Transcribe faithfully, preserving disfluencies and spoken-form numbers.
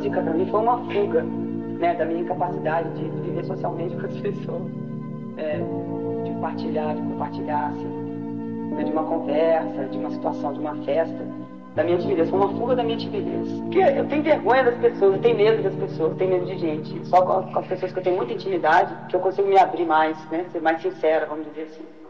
música para mim foi uma fuga, né, da minha incapacidade de viver socialmente com as pessoas, é, de partilhar, de compartilhar, assim, né, de uma conversa, de uma situação, de uma festa, da minha timidez. Foi uma fuga da minha timidez. Porque eu tenho vergonha das pessoas, eu tenho medo das pessoas, eu tenho medo de gente. Só com, com as pessoas que eu tenho muita intimidade que eu consigo me abrir mais, né, ser mais sincera, vamos dizer assim.